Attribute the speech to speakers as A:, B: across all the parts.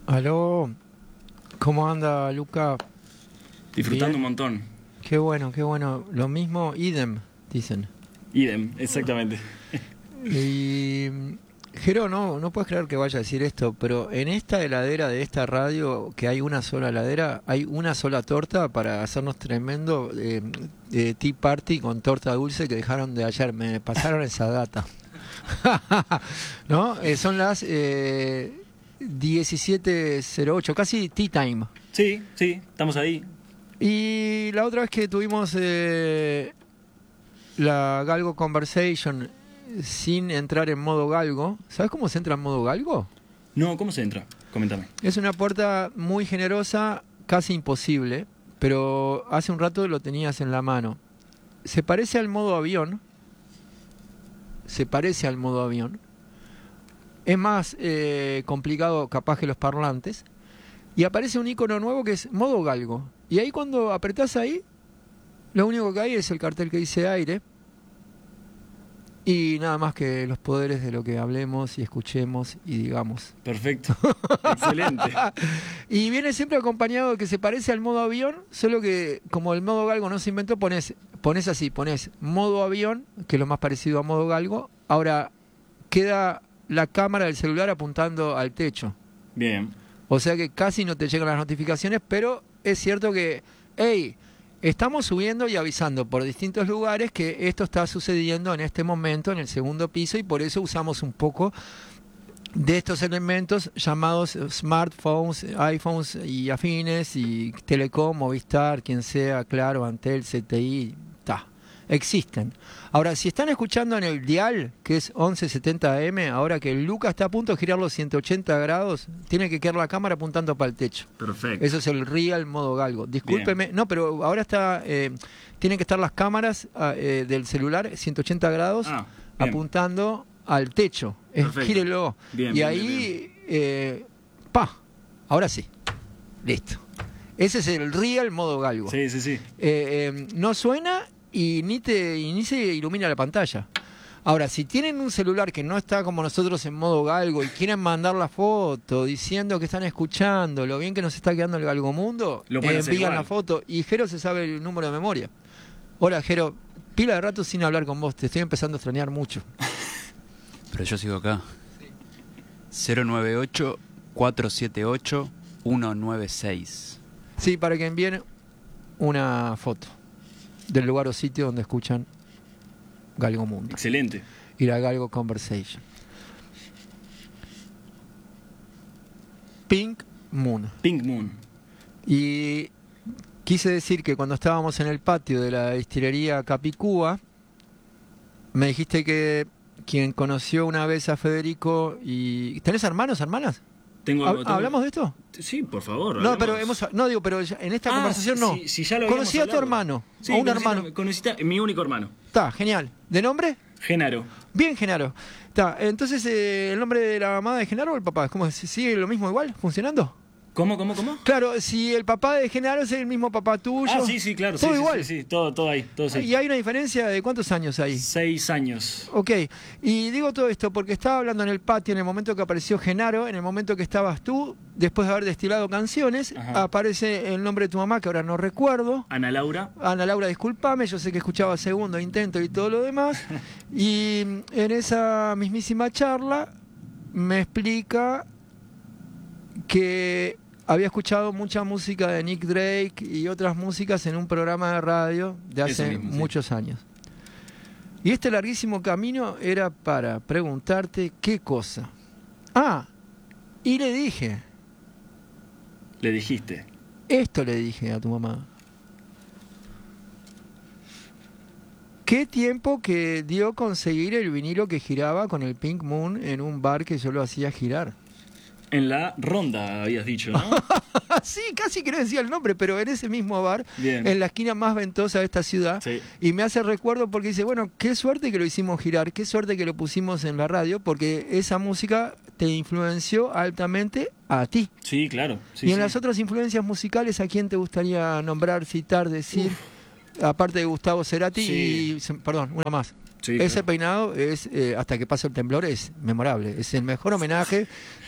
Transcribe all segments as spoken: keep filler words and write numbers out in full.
A: Aló, ¿cómo anda, Luca?
B: Disfrutando
A: Bien.
B: un montón.
A: Qué bueno, qué bueno. Lo mismo, idem, dicen.
B: Idem, exactamente.
A: Y Jero, no, no puedes creer que vaya a decir esto, pero en esta heladera de esta radio, que hay una sola heladera, hay una sola torta para hacernos tremendo eh, eh, tea party con torta dulce que dejaron de ayer. Me pasaron esa data. ¿No? Eh, son las eh, diecisiete cero ocho, casi tea time.
B: Sí, sí, estamos ahí.
A: Y la otra vez que tuvimos eh, la Galgo Conversation sin entrar en modo galgo, ¿sabes cómo se entra en modo galgo?
B: No, ¿cómo se entra? Coméntame.
A: Es una puerta muy generosa, casi imposible, pero hace un rato lo tenías en la mano. Se parece al modo avión, se parece al modo avión. Es más eh, complicado capaz que los parlantes. Y aparece un icono nuevo que es modo galgo. Y ahí cuando apretás ahí, lo único que hay es el cartel que dice aire. Y nada más que los poderes de lo que hablemos y escuchemos y digamos.
B: Perfecto. Excelente.
A: Y viene siempre acompañado de que se parece al modo avión, solo que como el modo galgo no se inventó, pones, pones así, pones modo avión, que es lo más parecido a modo galgo. Ahora queda la cámara del celular apuntando al techo.
B: Bien.
A: O sea que casi no te llegan las notificaciones, pero es cierto que, hey, estamos subiendo y avisando por distintos lugares que esto está sucediendo en este momento en el segundo piso y por eso usamos un poco de estos elementos llamados smartphones, iPhones y afines y Telecom, Movistar, quien sea, Claro, Antel, C T I, ta. Existen. Ahora, si están escuchando en el dial, que es once setenta A M, ahora que Luca está a punto de girar los ciento ochenta grados, tiene que quedar la cámara apuntando para el techo.
B: Perfecto.
A: Eso es el real modo galgo. Discúlpeme,
B: Bien.
A: no, pero ahora está, eh, tienen que estar las cámaras eh, del celular ciento ochenta grados
B: Ah,
A: apuntando al techo. Eh, gírelo.
B: Bien,
A: y
B: bien,
A: ahí,
B: bien, bien.
A: Eh, pa, ahora sí. Listo. Ese es el real modo galgo.
B: Sí, sí, sí.
A: Eh, eh, no suena y ni te y ni se ilumina la pantalla. Ahora, si tienen un celular que no está como nosotros en modo galgo y quieren mandar la foto diciendo que están escuchando lo bien que nos está quedando el galgomundo,
B: Lo
A: eh,
B: pueden hacer
A: envían
B: igual.
A: la foto y Jero se sabe el número de memoria. Hola, Jero, pila de rato sin hablar con vos, te estoy empezando a extrañar mucho.
C: Pero yo sigo acá. cero nueve ocho, cuatro siete ocho, uno nueve seis.
A: Sí, para que envíen una foto del lugar o sitio donde escuchan Galgo Mundo
B: Excelente.
A: y la Galgo Conversation. Pink Moon.
B: Pink Moon.
A: Y quise decir que cuando estábamos en el patio de la destilería Capicúa, me dijiste que quien conoció una vez a Federico y... ¿Tenés hermanos, hermanas?
B: Tengo,
A: ¿Hab-
B: tengo-
A: ¿Hablamos de esto?
B: Sí, por favor.
A: No,
B: hablamos.
A: pero hemos, no digo, pero ya- en esta
B: Ah,
A: conversación
B: sí,
A: no.
B: sí, sí, ya lo habíamos
A: Conocí a tu
B: hablado.
A: hermano,
B: Sí,
A: a un
B: conociste-
A: hermano.
B: Conociste a mi único hermano,
A: Está, genial. ¿De nombre?
B: Genaro.
A: Bien, Genaro. Está, entonces, eh, ¿el nombre de la mamá de Genaro o el papá? ¿Cómo es? ¿Sigue lo mismo igual? ¿Funcionando?
B: ¿Cómo, cómo, cómo?
A: Claro, si el papá de Genaro es el mismo papá tuyo.
B: Ah, sí, sí, claro.
A: Todo
B: sí, sí,
A: igual.
B: Sí, sí, todo, todo ahí. Todo sí.
A: ¿Y hay una diferencia de cuántos años hay?
B: Seis años.
A: Ok, y digo todo esto porque estaba hablando en el patio en el momento que apareció Genaro, en el momento que estabas tú, después de haber destilado canciones,
B: Ajá.
A: aparece el nombre de tu mamá, que ahora no recuerdo.
B: Ana Laura.
A: Ana Laura, discúlpame, yo sé que escuchaba segundo intento y todo lo demás. Y en esa mismísima charla me explica que había escuchado mucha música de Nick Drake y otras músicas en un programa de radio de
B: Eso
A: hace
B: mismo, sí.
A: muchos años. Y este larguísimo camino era para preguntarte qué cosa. Ah, y le dije,
B: Le dijiste.
A: esto le dije a tu mamá. ¿Qué tiempo que dio conseguir el vinilo que giraba con el Pink Moon en un bar que yo lo hacía girar?
B: En la ronda habías dicho, ¿no?
A: Sí, casi que no decía el nombre, pero en ese mismo bar,
B: Bien.
A: en la esquina más ventosa de esta ciudad.
B: Sí.
A: Y me hace recuerdo porque dice, bueno, qué suerte que lo hicimos girar, qué suerte que lo pusimos en la radio, porque esa música te influenció altamente a ti.
B: Sí, claro. Sí,
A: y en
B: sí.
A: las otras influencias musicales, ¿a quién te gustaría nombrar, citar, decir? Aparte de Gustavo Cerati
B: Sí.
A: y... se- Perdón, una más.
B: Sí,
A: Ese
B: claro.
A: peinado es, eh, hasta que pasa el temblor, es memorable. Es el mejor homenaje.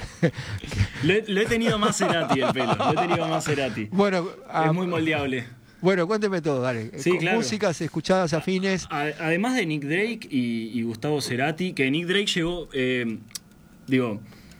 B: Lo he, lo he tenido más Cerati el pelo. Lo he tenido más Cerati.
A: Bueno, ah,
B: Es muy moldeable.
A: bueno, cuénteme todo, dale.
B: Sí,
A: Con
B: claro.
A: músicas escuchadas afines.
B: A- Además de Nick Drake y, y Gustavo Cerati, que Nick Drake llegó, eh, digo,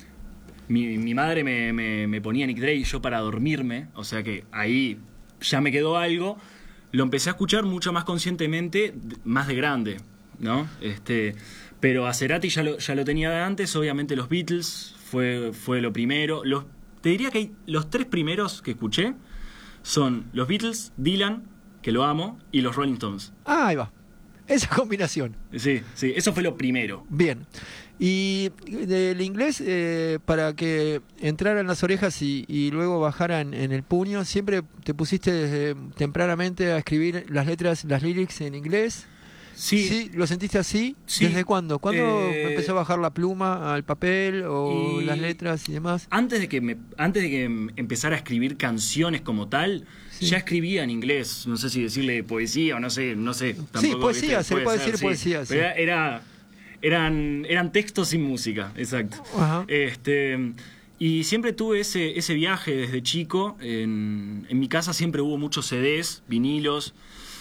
B: mi, mi madre me, me- me ponía Nick Drake yo para dormirme, o sea que ahí ya me quedó algo. Lo empecé a escuchar mucho más conscientemente, d- más de grande, ¿no? Este, pero a Cerati ya lo, ya lo tenía de antes, obviamente los Beatles fue, fue lo primero. Los, te diría que hay, los tres primeros que escuché son los Beatles, Dylan, que lo amo, y los Rolling Stones.
A: Ah, ahí va. Esa combinación.
B: Sí, sí, eso fue lo primero.
A: Bien. Y del inglés, eh, para que entrara en las orejas y, y luego bajara en, en el puño, ¿siempre te pusiste desde tempranamente a escribir las letras, las lyrics en inglés?
B: Sí,
A: ¿Lo sentiste así?
B: Sí.
A: ¿Desde cuándo? ¿Cuándo
B: Eh,
A: empezó a bajar la pluma al papel o
B: y-
A: las letras y demás?
B: antes de que me, antes de que em- empezara a escribir canciones como tal,
A: Sí.
B: ya escribía en inglés. No sé si decirle poesía o no sé, no sé. Tampoco,
A: poesía,
B: ¿viste?
A: se le puede
B: ser,
A: decir poesía, sí.
B: Pero era, era- eran, eran textos sin música, exacto.
A: Ajá.
B: Este, y siempre tuve ese, ese viaje desde chico. En, en mi casa siempre hubo muchos C Ds, vinilos.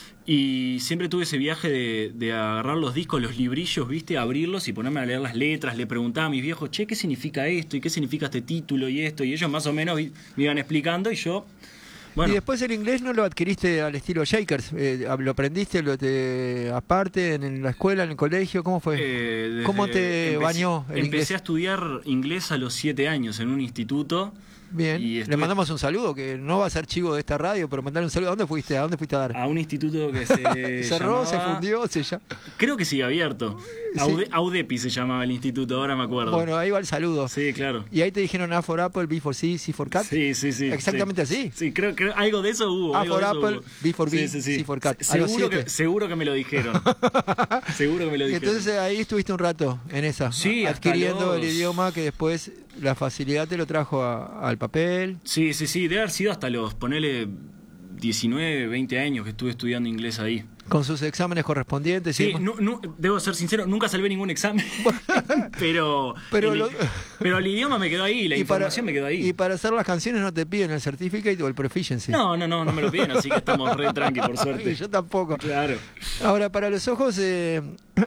B: Y siempre tuve ese viaje de, de agarrar los discos, los librillos, ¿viste? Abrirlos y ponerme a leer las letras. Le preguntaba a mis viejos, che, ¿qué significa esto? ¿Y qué significa este título y esto? Y ellos más o menos vi- me iban explicando y yo... Bueno,
A: Y después el inglés no lo adquiriste al estilo Shakers, eh, ¿lo aprendiste lo te, aparte en la escuela, en el colegio? ¿Cómo fue?
B: eh, desde-
A: ¿Cómo te
B: empecé-
A: bañó el
B: Empecé
A: inglés?
B: a estudiar inglés a los siete años en un instituto.
A: Bien,
B: y
A: le
B: estuve-
A: mandamos un saludo, que no va a ser chivo de esta radio, pero mandarle un saludo. ¿A dónde fuiste? ¿A dónde fuiste a dar?
B: A un instituto que se
A: Cerró, se
B: llamaba-
A: fundió, se ya.
B: Creo que sigue abierto.
A: Sí.
B: Aude- Audepi se llamaba el instituto, ahora me acuerdo.
A: Bueno, ahí va el saludo.
B: Sí, claro.
A: Y ahí te dijeron A for Apple, B for C, C for Cat.
B: Sí, sí, sí.
A: Exactamente
B: sí.
A: así.
B: Sí, creo que algo de eso hubo.
A: A
B: algo
A: for
B: de eso
A: Apple,
B: hubo.
A: B for B,
B: Sí, sí, sí.
A: C for Cat.
B: Se-
A: A los
B: Seguro
A: siete.
B: que, seguro que me lo dijeron. Seguro que me lo
A: Y
B: dijeron.
A: entonces ahí estuviste un rato en esa,
B: Sí, hasta
A: adquiriendo el
B: los-
A: idioma que después la facilidad te lo trajo a- al papel.
B: Sí, sí, sí. Debe haber sido hasta los, ponele, diecinueve, veinte años que estuve estudiando inglés ahí.
A: Con sus exámenes correspondientes. y
B: Sí,
A: demás.
B: nu- nu- debo ser sincero, nunca salvé ningún examen. pero,
A: Pero
B: el,
A: lo-
B: pero el idioma me quedó ahí, la
A: y para,
B: información me quedó ahí.
A: y para hacer las canciones no te piden el certificate o el proficiency.
B: No, no, no, no me lo piden, así que estamos re tranqui, por suerte.
A: Yo tampoco.
B: Claro.
A: Ahora, para los ojos, eh,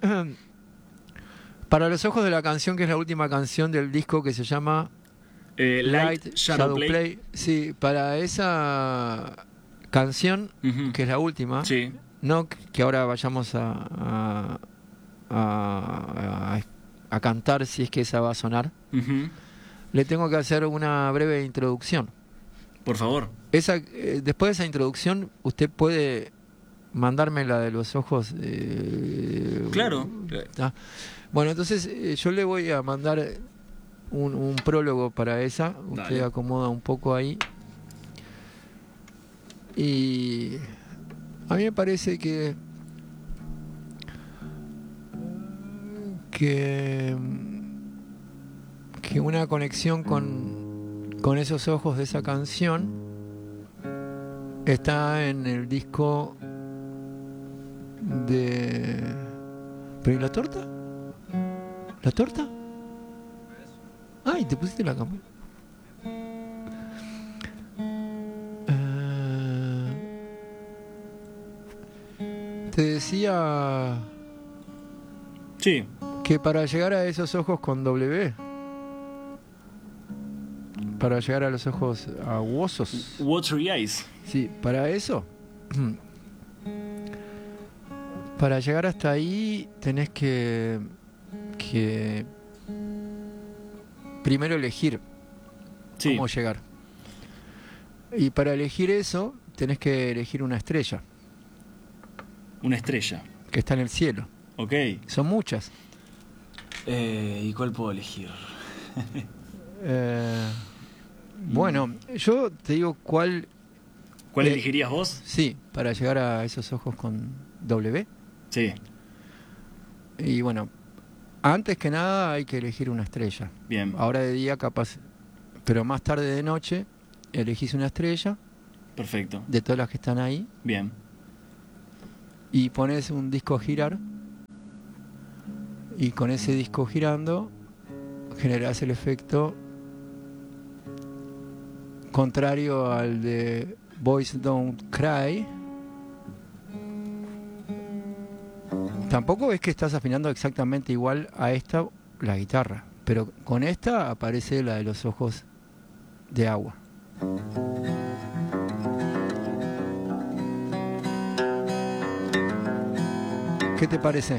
A: para los ojos de la canción, que es la última canción del disco que se llama
B: Eh, Light, Shadow, Play.
A: Sí, para esa canción,
B: Ujú.
A: que es la última,
B: Sí.
A: no que ahora vayamos a, a, a- a- a cantar si es que esa va a sonar,
B: Ujú.
A: le tengo que hacer una breve introducción.
B: Por favor.
A: Esa, eh, después de esa introducción, usted puede mandarme la de los ojos. eh,
B: Claro.
A: ah. Bueno, entonces eh, yo le voy a mandar un, un prólogo para esa. Usted
B: Dale.
A: acomoda un poco ahí. Y a mí me parece que que que una conexión con, con esos ojos de esa canción está en el disco de... ¿Pero y la torta? ¿La torta? Ay, te pusiste la cámara. Eh, te decía
B: Sí.
A: que para llegar a esos ojos con W, para llegar a los ojos aguosos,
B: Watery Eyes.
A: sí, para eso, para llegar hasta ahí tenés que, que primero elegir
B: Sí.
A: cómo llegar. Y para elegir eso tenés que elegir una estrella
B: Una estrella.
A: que está en el cielo.
B: Ok.
A: Son muchas.
B: Eh, ¿Y cuál puedo elegir?
A: Eh, bueno, yo te digo cuál,
B: ¿Cuál
A: Eh,
B: elegirías vos?
A: sí, para llegar a esos ojos con W.
B: Sí.
A: Y bueno, antes que nada hay que elegir una estrella.
B: Bien.
A: Ahora de día capaz, pero más tarde de noche elegís una estrella
B: Perfecto.
A: de todas las que están ahí
B: Bien.
A: y pones un disco a girar y con ese disco girando generás el efecto contrario al de Boys Don't Cry. Tampoco es que estás afinando exactamente igual a esta la guitarra, pero con esta aparece la de los ojos de agua. ¿Qué te parece?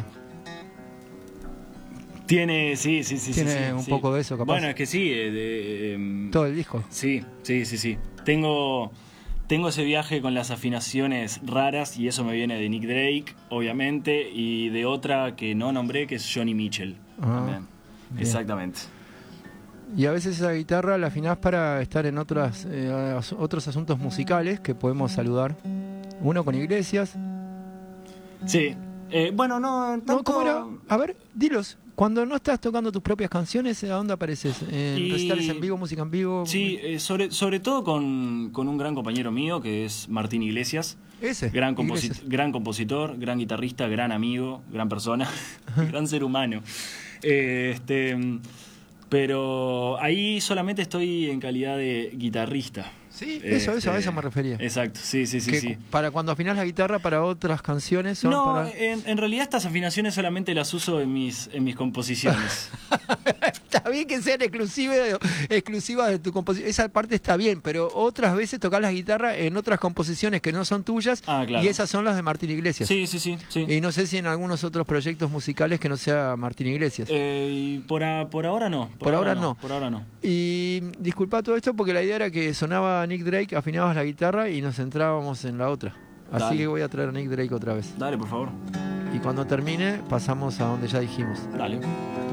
B: Tiene, sí, sí, sí.
A: Tiene
B: sí, sí,
A: un
B: sí.
A: poco de eso, capaz.
B: Bueno, es que sí. eh, de, eh,
A: Todo el disco.
B: Sí, sí, sí, sí. Tengo, tengo ese viaje con las afinaciones raras y eso me viene de Nick Drake, obviamente, y de otra que no nombré, que es Johnny Mitchell.
A: Ah,
B: también.
A: bien.
B: Exactamente.
A: Y a veces esa guitarra la afinás para estar en otras, eh, as- otros asuntos musicales que podemos saludar. Uno con Iglesias.
B: Sí. Eh, bueno, no, tanto...
A: No, ¿cómo era? A ver, dilos. Cuando no estás tocando tus propias canciones, ¿a dónde apareces? ¿En
B: Y-
A: recitales en vivo, música en vivo?
B: Sí, eh, sobre, sobre todo con, con un gran compañero mío que es Martín Iglesias.
A: Ese.
B: Gran, composi-
A: Iglesias.
B: gran compositor, gran guitarrista, gran amigo, gran persona, gran ser humano. Eh, este, pero ahí solamente estoy en calidad de guitarrista.
A: Sí, eso, eso, a
B: Este,
A: eso me refería.
B: Exacto, sí, sí, sí.
A: Que
B: sí.
A: para cuando afinás la guitarra para otras canciones son
B: No,
A: para...
B: en, en realidad estas afinaciones solamente las uso en mis, en mis composiciones.
A: Está bien que sean exclusivas, exclusivas de tu composición. Esa parte está bien, pero otras veces tocas la guitarra en otras composiciones que no son tuyas.
B: Ah, claro.
A: Y esas son las de Martín Iglesias.
B: Sí, sí, sí. sí.
A: Y no sé si en algunos otros proyectos musicales que no sea Martín Iglesias.
B: Eh, y por, a- por ahora no.
A: Por ahora no.
B: Por ahora no.
A: Y disculpa todo esto porque la idea era que sonaba Nick Drake, afinabas la guitarra y nos centrábamos en la otra. Así
B: Dale.
A: que voy a traer a Nick Drake otra vez.
B: Dale, por favor.
A: Y cuando termine, pasamos a donde ya dijimos.
B: Dale.